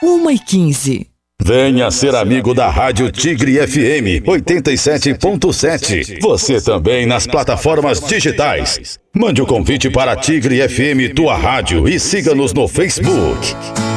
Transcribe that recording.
1h15. Venha ser amigo da Rádio Tigre FM 87.7. Você também nas plataformas digitais. Mande o convite para Tigre FM, tua rádio, e siga-nos no Facebook.